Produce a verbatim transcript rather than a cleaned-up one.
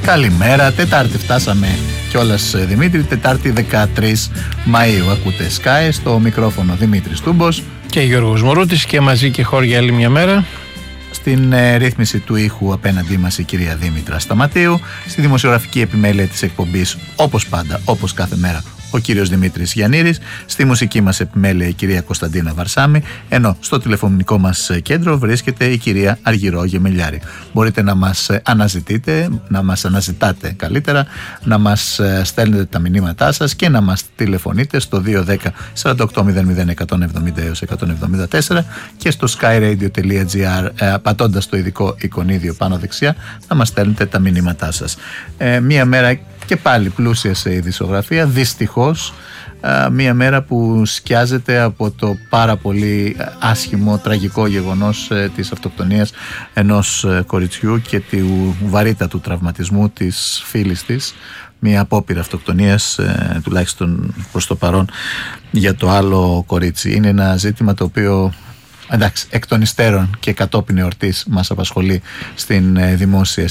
Καλημέρα, Τετάρτη φτάσαμε κιόλας, Δημήτρη, Τετάρτη δεκατρείς Μαΐου. Ακούτε Sky, στο μικρόφωνο Δημήτρης Τούμπος και Γιώργος Μωρούτης, και μαζί και χώρια για άλλη μια μέρα. Στην ε, ρύθμιση του ήχου απέναντί μας η κυρία Δήμητρα Σταματίου. Στη δημοσιογραφική επιμέλεια της εκπομπής, όπως πάντα, όπως κάθε μέρα, ο κύριος Δημήτρης Γιαννήρης. Στη μουσική μας επιμέλεια η κυρία Κωνσταντίνα Βαρσάμη. Ενώ στο τηλεφωνικό μας κέντρο βρίσκεται η κυρία Αργυρό Γεμελιάρη. Μπορείτε να μας αναζητείτε, να μας αναζητάτε καλύτερα, να μας στέλνετε τα μηνύματά σας και να μας τηλεφωνείτε στο δύο ένα μηδέν σαράντα οκτώ μηδέν μηδέν εκατόν εβδομήντα έως εκατόν εβδομήντα τέσσερα και στο skyradio.gr, ε, πατώντας το ειδικό εικονίδιο πάνω δεξιά, να μας στέλνετε τα μηνύματά σας. Ε, μία μέρα και πάλι πλούσια σε ειδησιογραφία, δυστυχώς μία μέρα που σκιάζεται από το πάρα πολύ άσχημο, τραγικό γεγονός της αυτοκτονίας ενός κοριτσιού και του βαρύτατου τραυματισμού της φίλης της. Μία απόπειρα αυτοκτονίας, τουλάχιστον προς το παρόν, για το άλλο κορίτσι. Είναι ένα ζήτημα το οποίο, εντάξει, εκ των υστέρων και κατόπιν εορτής μας απασχολεί στην δημόσια